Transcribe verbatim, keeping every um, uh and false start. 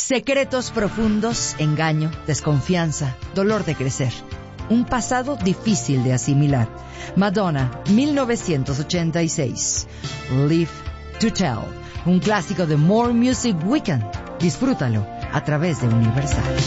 Secretos profundos, engaño, desconfianza, dolor de crecer. Un pasado difícil de asimilar. Madonna, mil novecientos ochenta y seis. Live to Tell. Un clásico de More Music Weekend. Disfrútalo a través de Universal.